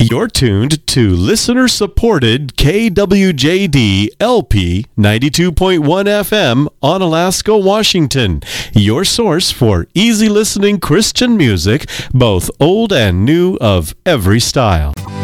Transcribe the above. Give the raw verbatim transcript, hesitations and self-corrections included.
You're tuned to listener-supported K W J D L P ninety-two point one F M on Alaska, Washington. Your source for easy listening Christian music, both old and new of every style.